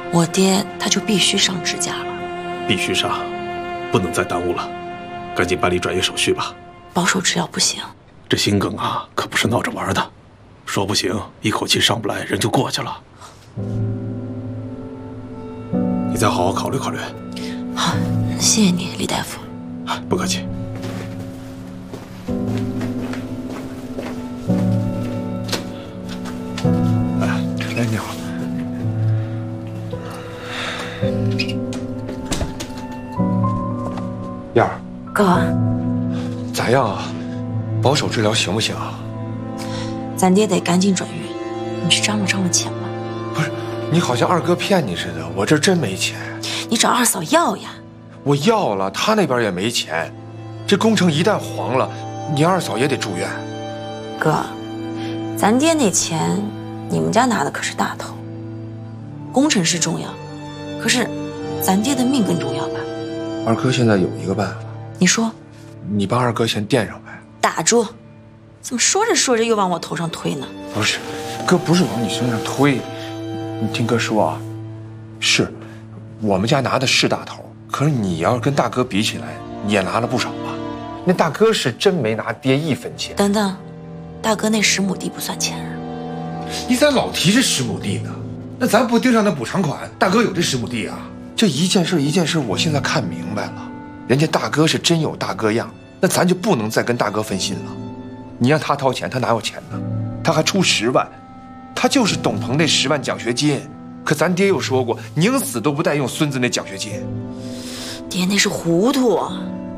我爹他就必须上支架了。 必须上，不能再耽误了，赶紧办理转业手续吧。 保守治疗不行， 这心梗啊，可不是闹着玩的，说不行，一口气上不来，人就过去了。你再好好考虑考虑。 好，谢谢你，李大夫。 不客气。 哎，你好。燕儿， 哥， 咋样啊？保守治疗行不行啊？ 咱爹得赶紧转运，你去张罗张罗钱吧。 不是，你好像二哥骗你似的，我这真没钱。 你找二嫂要呀。 我要了，他那边也没钱。这工程一旦黄了，你二嫂也得住院。 哥，咱爹那钱，你们家拿的可是大头。工程是重要，可是咱爹的命更重要吧？ 二哥现在有一个办法， 你说？ 你帮二哥先垫上呗。 打住！怎么说着说着又往我头上推呢？ 不是，哥不是往你身上推，你听哥说啊，是我们家拿的是大头，可是你要是跟大哥比起来，也拿了不少吧？那大哥是真没拿爹一分钱。 等等，大哥那10亩地不算钱啊。 你咋老提这10亩地呢？那咱不定上那补偿款，大哥有这10亩地啊？ 这一件事一件事，我现在看明白了，人家大哥是真有大哥样，那咱就不能再跟大哥分心了。你让他掏钱，他哪有钱呢？他还出10万，他就是董鹏那10万奖学金。可咱爹又说过，宁死都不带用孙子那奖学金。 爹那是糊涂，